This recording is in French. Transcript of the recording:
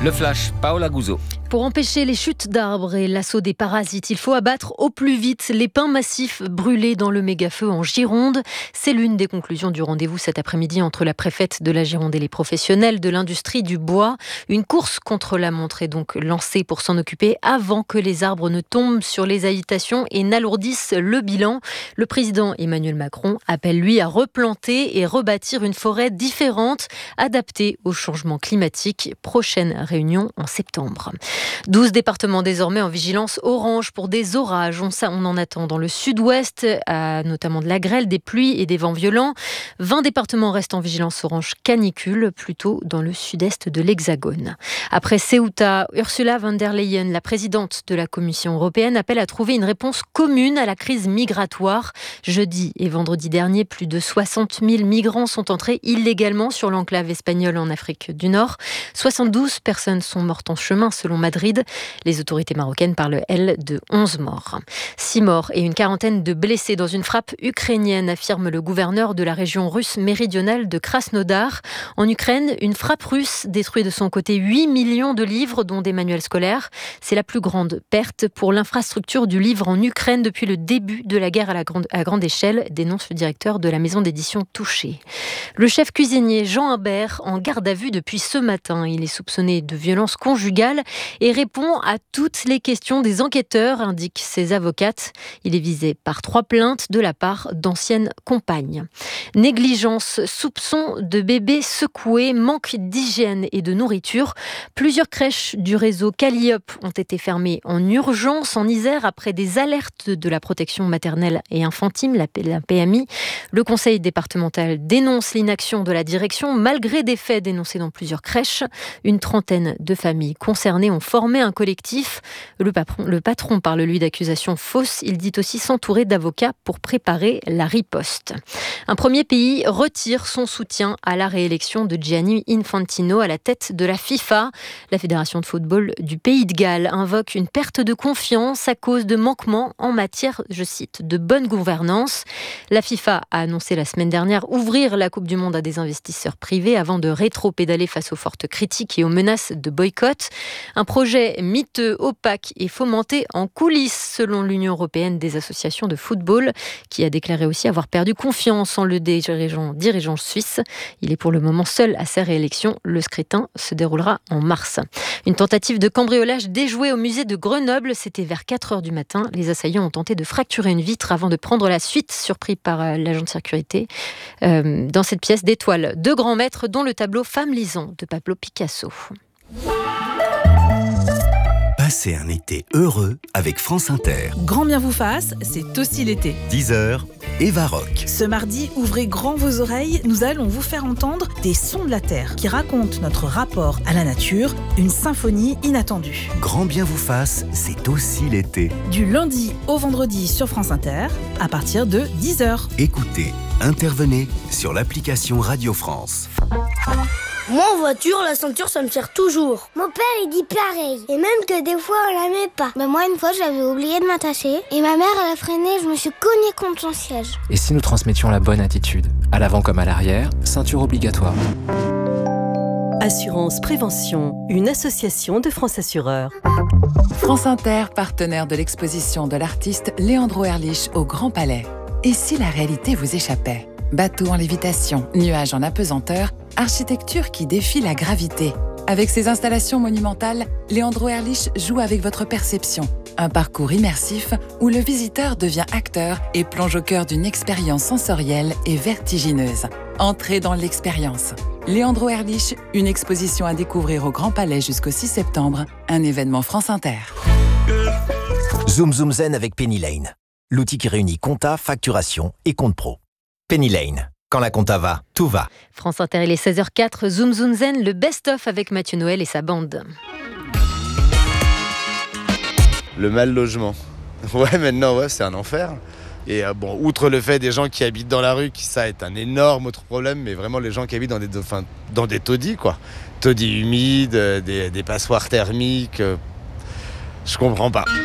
Le flash, Paola Guzzo. Pour empêcher les chutes d'arbres et l'assaut des parasites, il faut abattre au plus vite les pins massifs brûlés dans le méga-feu en Gironde. C'est l'une des conclusions du rendez-vous cet après-midi entre la préfète de la Gironde et les professionnels de l'industrie du bois. Une course contre la montre est donc lancée pour s'en occuper avant que les arbres ne tombent sur les habitations et n'alourdissent le bilan. Le président Emmanuel Macron appelle lui à replanter et rebâtir une forêt différente, adaptée au changement climatique. Prochaine réunion en septembre. 12 départements désormais en vigilance orange pour des orages. On en attend dans le sud-ouest, notamment de la grêle, des pluies et des vents violents. 20 départements restent en vigilance orange canicule, plutôt dans le sud-est de l'Hexagone. Après Ceuta, Ursula von der Leyen, la présidente de la Commission européenne, appelle à trouver une réponse commune à la crise migratoire. Jeudi et vendredi dernier, plus de 60 000 migrants sont entrés illégalement sur l'enclave espagnole en Afrique du Nord. 72 personnes sont mortes en chemin selon Madrid. Les autorités marocaines parlent, elles, de 11 morts. 6 morts et une quarantaine de blessés dans une frappe ukrainienne, affirme le gouverneur de la région russe méridionale de Krasnodar. En Ukraine, une frappe russe détruit de son côté 8 millions de livres, dont des manuels scolaires. C'est la plus grande perte pour l'infrastructure du livre en Ukraine depuis le début de la guerre à grande échelle, dénonce le directeur de la maison d'édition touchée. Le chef cuisinier Jean Imbert, en garde à vue depuis ce matin. Il est soupçonné de violences conjugales et répond à toutes les questions des enquêteurs, indiquent ses avocates. Il est visé par 3 plaintes de la part d'anciennes compagnes. Négligence, soupçon de bébés secoués, manque d'hygiène et de nourriture. Plusieurs crèches du réseau Calliope ont été fermées en urgence en Isère après des alertes de la protection maternelle et infantile, la PMI. Le conseil départemental dénonce l'inaction de la direction malgré des faits dénoncés dans plusieurs crèches. Une trentaine de familles concernées ont formé un collectif. Le patron parle, lui, d'accusations fausses. Il dit aussi s'entourer d'avocats pour préparer la riposte. Un premier pays retire son soutien à la réélection de Gianni Infantino à la tête de la FIFA. La Fédération de football du Pays de Galles invoque une perte de confiance à cause de manquements en matière, je cite, de bonne gouvernance. La FIFA a annoncé la semaine dernière ouvrir la Coupe du Monde à des investisseurs privés avant de rétro-pédaler face aux fortes critiques et aux menaces de boycott. Un projet miteux, opaque et fomenté en coulisses, selon l'Union européenne des associations de football, qui a déclaré aussi avoir perdu confiance en le dirigeant suisse. Il est pour le moment seul à sa réélection. Le scrutin se déroulera en mars. Une tentative de cambriolage déjouée au musée de Grenoble. C'était vers 4h du matin. Les assaillants ont tenté de fracturer une vitre avant de prendre la suite, surpris par l'agent de sécurité. Dans cette pièce, des toiles de grands maîtres, dont le tableau Femme lisant de Pablo Picasso. Passez un été heureux avec France Inter. Grand bien vous fasse, c'est aussi l'été. 10h, Eva Rock. Ce mardi, ouvrez grand vos oreilles, nous allons vous faire entendre des sons de la Terre qui racontent notre rapport à la nature, une symphonie inattendue. Grand bien vous fasse, c'est aussi l'été. Du lundi au vendredi sur France Inter, à partir de 10h. Écoutez, intervenez sur l'application Radio France. Moi en voiture, la ceinture ça me sert toujours. Mon père il dit pareil. Et même que des fois on la met pas. Moi une fois j'avais oublié de m'attacher. Et ma mère elle a freiné, je me suis cognée contre son siège. Et si nous transmettions la bonne attitude, à l'avant comme à l'arrière, ceinture obligatoire. Assurance Prévention, une association de France Assureurs. France Inter, partenaire de l'exposition de l'artiste Leandro Erlich au Grand Palais. Et si la réalité vous échappait ? Bateau en lévitation, nuages en apesanteur, architecture qui défie la gravité. Avec ses installations monumentales, Leandro Erlich joue avec votre perception. Un parcours immersif où le visiteur devient acteur et plonge au cœur d'une expérience sensorielle et vertigineuse. Entrez dans l'expérience. Leandro Erlich, une exposition à découvrir au Grand Palais jusqu'au 6 septembre, un événement France Inter. Zoom Zoom Zen avec Penny Lane. L'outil qui réunit compta, facturation et compte pro. Penny Lane. Quand la compta va, tout va. France Inter, il est 16h04. Zoom Zoom Zen, le best-of avec Mathieu Noël et sa bande. Le mal logement. Ouais, maintenant, c'est un enfer. Et outre le fait des gens qui habitent dans la rue, ça est un énorme autre problème, mais vraiment les gens qui habitent dans des taudis, quoi. Taudis humides, des passoires thermiques. Je comprends pas.